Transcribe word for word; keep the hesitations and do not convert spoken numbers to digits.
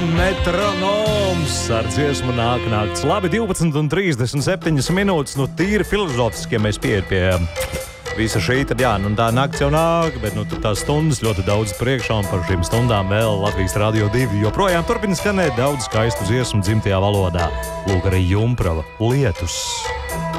Metronoms ar dziesmu nāk nakts. Labi, divpadsmit un trīsdesmit septiņas minūtes, nu tīri filozofiski, ja mēs pieeja pie visa šī, tad jā, nu tā nakts jau nāk, bet nu tur tās stundas ļoti daudz priekšā, un par šīm stundām vēl Latvijas Radio divi joprojām turpina skanēt daudz skaistu dziesmu dzimtajā valodā. Lūk, arī Jumprava lietus.